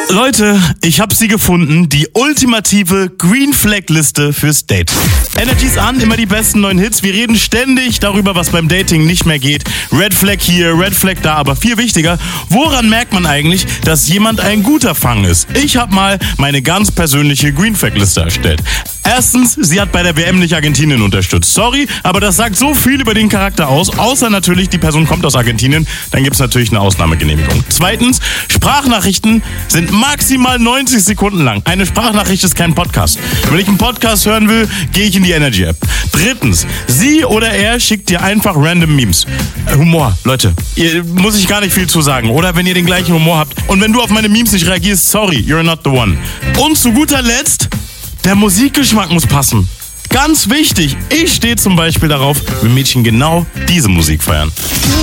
Leute, ich habe sie gefunden, die ultimative Green Flag Liste fürs Date. Energy's an, immer die besten neuen Hits. Wir reden ständig darüber, was beim Dating nicht mehr geht. Red Flag hier, Red Flag da, aber viel wichtiger, woran merkt man eigentlich, dass jemand ein guter Fang ist? Ich habe mal meine ganz persönliche Green Flag Liste erstellt. Erstens, sie hat bei der WM nicht Argentinien unterstützt. Sorry, aber das sagt so viel über den Charakter aus, außer natürlich, die Person kommt aus Argentinien, dann gibt's natürlich eine Ausnahmegenehmigung. Zweitens, Sprachnachrichten sind maximal 90 Sekunden lang. Eine Sprachnachricht ist kein Podcast. Wenn ich einen Podcast hören will, gehe ich in die Energy App. Drittens, sie oder er schickt dir einfach random Memes. Humor, Leute, muss ich gar nicht viel zu sagen. Oder wenn ihr den gleichen Humor habt. Und wenn du auf meine Memes nicht reagierst, sorry, you're not the one. Und zu guter Letzt, der Musikgeschmack muss passen. Ganz wichtig, ich stehe zum Beispiel darauf, wenn Mädchen genau diese Musik feiern.